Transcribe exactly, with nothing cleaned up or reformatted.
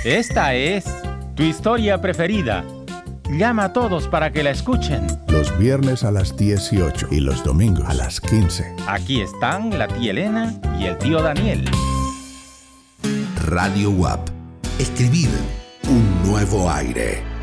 Esta es tu historia preferida. Llama a todos para que la escuchen. Los viernes a las dieciocho y los domingos a las quince. Aquí están la tía Elena y el tío Daniel. Radio W A P. Escribir un nuevo aire.